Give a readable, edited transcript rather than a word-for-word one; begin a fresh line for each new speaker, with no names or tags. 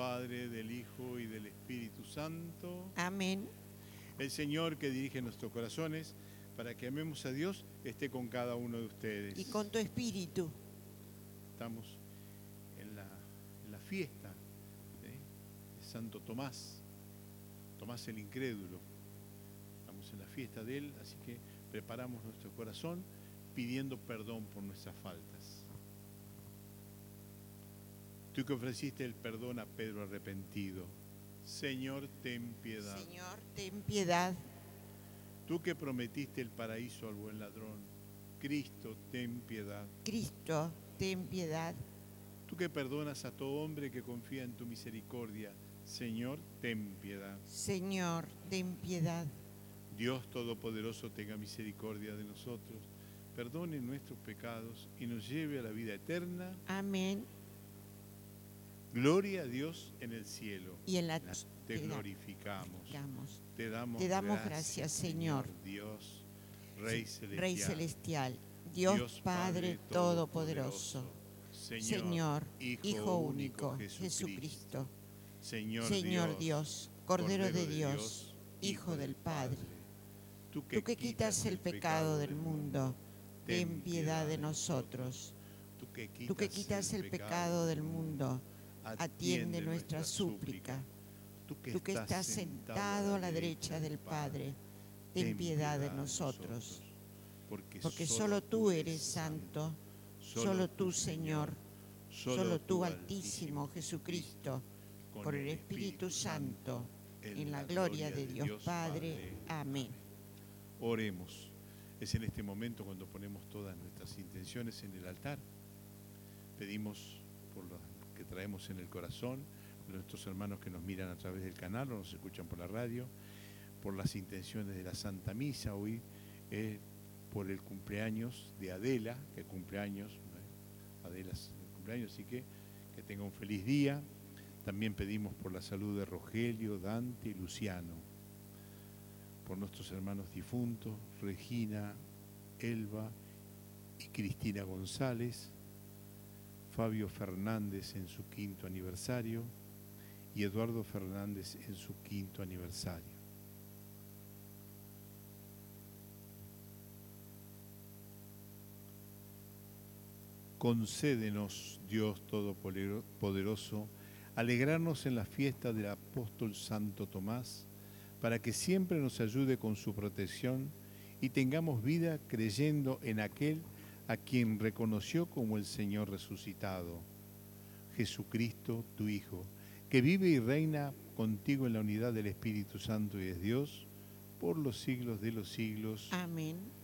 Padre, del Hijo y del Espíritu Santo.
Amén.
El Señor que dirige nuestros corazones para que amemos a Dios esté con cada uno de ustedes.
Y con tu espíritu.
Estamos en la fiesta de Santo Tomás, Tomás el Incrédulo. Estamos en la fiesta de él, así que preparamos nuestro corazón pidiendo perdón por nuestras faltas. Tú que ofreciste el perdón a Pedro arrepentido, Señor, ten piedad.
Señor, ten piedad.
Tú que prometiste el paraíso al buen ladrón, Cristo, ten piedad.
Cristo, ten piedad.
Tú que perdonas a todo hombre que confía en tu misericordia, Señor, ten piedad.
Señor, ten piedad.
Dios Todopoderoso tenga misericordia de nosotros, perdone nuestros pecados y nos lleve a la vida eterna.
Amén.
Gloria a Dios en el cielo.
Y en la
te glorificamos. Te damos
gracias, Señor.
Dios, Rey celestial.
Rey celestial. Dios Padre Todopoderoso. Señor, Hijo único, Jesucristo. Señor Dios, Cordero de Dios, Hijo del Padre. Tú que quitas el pecado del mundo, ten piedad de nosotros. Tú que quitas el pecado del mundo, atiende nuestra súplica. Tú que estás sentado a la derecha del Padre, ten piedad de nosotros. Porque solo tú eres santo, solo tú, Señor, solo tú, Altísimo Jesucristo, por el Espíritu Santo, en la gloria de Dios Padre. Amén.
Oremos. Es en este momento cuando ponemos todas nuestras intenciones en el altar. Pedimos por lo que traemos en el corazón, por nuestros hermanos que nos miran a través del canal o nos escuchan por la radio, por las intenciones de la Santa Misa hoy, por el cumpleaños de Adela, que cumpleaños, Adela es el cumpleaños, así que tenga un feliz día. También pedimos por la salud de Rogelio, Dante y Luciano, por nuestros hermanos difuntos, Regina, Elba y Cristina González, Fabio Fernández en su 5º aniversario y Eduardo Fernández en su 5º aniversario. Concédenos, Dios Todopoderoso, alegrarnos en la fiesta del apóstol Santo Tomás, para que siempre nos ayude con su protección y tengamos vida creyendo en aquel a quien reconoció como el Señor resucitado, Jesucristo, tu Hijo, que vive y reina contigo en la unidad del Espíritu Santo y es Dios, por los siglos de los siglos.
Amén.